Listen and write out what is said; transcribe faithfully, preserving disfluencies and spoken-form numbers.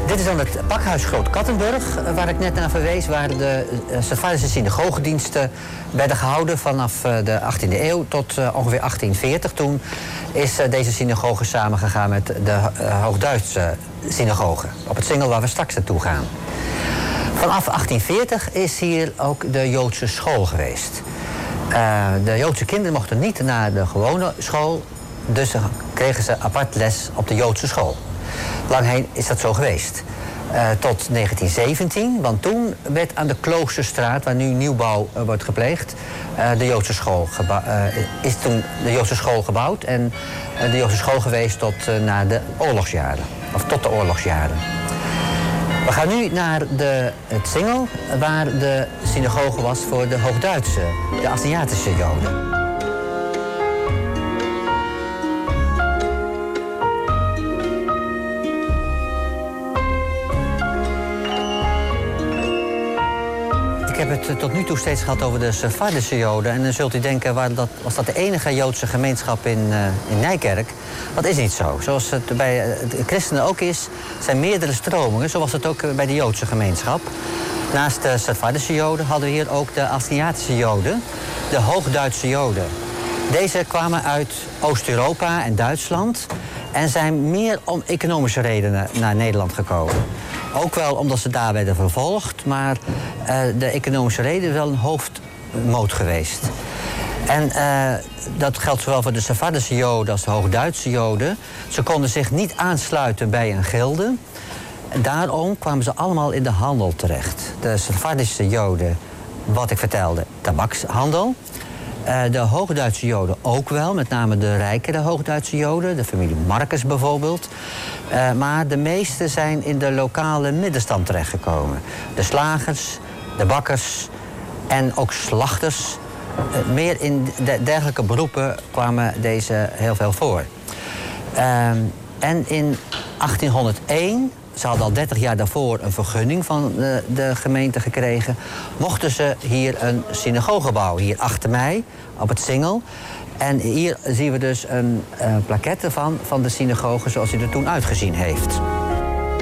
Dit is dan het pakhuis Groot Kattenburg, waar ik net naar verwees, waar de Sefardische synagogediensten werden gehouden vanaf de achttiende eeuw tot ongeveer achttien veertig. Toen is deze synagoge samengegaan met de Hoogduitse synagoge, op het Singel waar we straks naartoe gaan. Vanaf achttien veertig is hier ook de Joodse school geweest. Uh, de Joodse kinderen mochten niet naar de gewone school, dus kregen ze apart les op de Joodse school. Lang heen is dat zo geweest. Uh, tot negentien zeventien, want toen werd aan de Kloosterstraat, waar nu nieuwbouw uh, wordt gepleegd, uh, de Joodse school geba- uh, is toen de Joodse school gebouwd en uh, de Joodse school geweest tot uh, na de oorlogsjaren, of tot de oorlogsjaren. We gaan nu naar de, het Singel, waar de synagoge was voor de Hoogduitse, de Aziatische Joden. Ik heb het tot nu toe steeds gehad over de Sefardische Joden. En dan zult u denken, waar dat, was dat de enige Joodse gemeenschap in, uh, in Nijkerk? Dat is niet zo. Zoals het bij de christenen ook is, zijn meerdere stromingen. Zo was het ook bij de Joodse gemeenschap. Naast de Sefardische Joden hadden we hier ook de Aziatische Joden, de Hoogduitse Joden. Deze kwamen uit Oost-Europa en Duitsland en zijn meer om economische redenen naar Nederland gekomen. Ook wel omdat ze daar werden vervolgd, maar uh, de economische reden is wel een hoofdmoot geweest. En uh, dat geldt zowel voor de Sefardische Joden als de Hoogduitse Joden. Ze konden zich niet aansluiten bij een gilde. Daarom kwamen ze allemaal in de handel terecht. De Sefardische Joden, wat ik vertelde, tabakshandel. Uh, de Hoogduitse Joden ook wel, met name de rijkere Hoogduitse Joden, de familie Marcus bijvoorbeeld. Uh, maar de meeste zijn in de lokale middenstand terechtgekomen. De slagers, de bakkers en ook slachters. Uh, meer in de dergelijke beroepen kwamen deze heel veel voor. Uh, en in achttienhonderdéén, ze hadden al dertig jaar daarvoor een vergunning van de, de gemeente gekregen, mochten ze hier een synagoge bouwen, hier achter mij, op het Singel. En hier zien we dus een, een plaquette van, van de synagoge zoals die er toen uitgezien heeft.